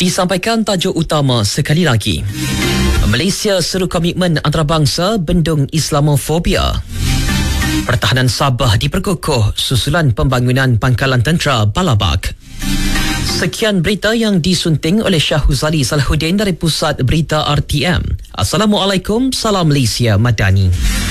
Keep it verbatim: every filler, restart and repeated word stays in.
Disampaikan tajuk utama sekali lagi. Malaysia seru komitmen antarabangsa bendung Islamofobia. Pertahanan Sabah diperkukuh susulan pembangunan pangkalan tentera Balabak. Sekian berita yang disunting oleh Syahuzali Salahuddin dari Pusat Berita R T M. Assalamualaikum, salam Malaysia Madani.